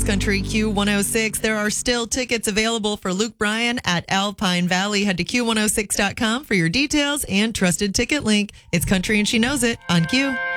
Country Q106. There are still tickets available for Luke Bryan at Alpine Valley. Head to Q106.com for your details and trusted ticket link. It's Country and She Knows It on Q.